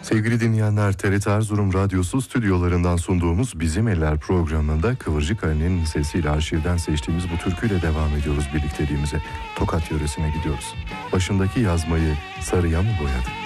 Sevgili dinleyenler, TRT Erzurum Radyosu stüdyolarından sunduğumuz Bizim Eller programında Kıvırcık Ali'nin sesiyle arşivden seçtiğimiz bu türküyle devam ediyoruz birlikteliğimize. Tokat yöresine gidiyoruz. Başındaki yazmayı sarıya mı boyadı?